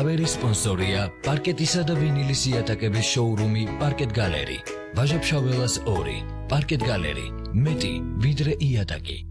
თავერის სპონსორია პარკეტისა და ვინილის იატაკების შოურუმი პარკეტ გალერი. ვაჟა-ფშაველას 2. პარკეტ გალერი. მეტი ვიდრე იატაკი.